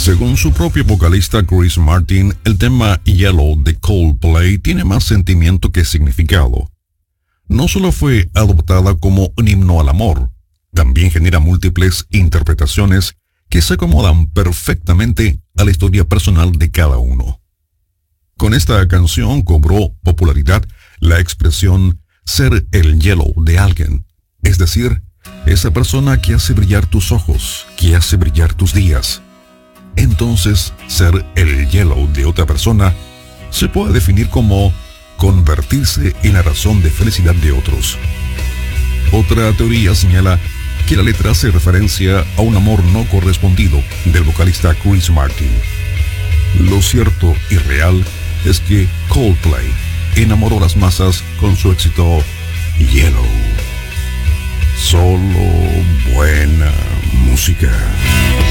Según su propio vocalista Chris Martin, el tema Yellow de Coldplay tiene más sentimiento que significado. No solo fue adoptada como un himno al amor, también genera múltiples interpretaciones que se acomodan perfectamente a la historia personal de cada uno. Con esta canción cobró popularidad la expresión ser el yellow de alguien, es decir, esa persona que hace brillar tus ojos, que hace brillar tus días. Entonces, ser el yellow de otra persona se puede definir como convertirse en la razón de felicidad de otros. Otra teoría señala que la letra hace referencia a un amor no correspondido del vocalista Chris Martin. Lo cierto y real es que Coldplay enamoró a las masas con su éxito Yellow. Solo buena música.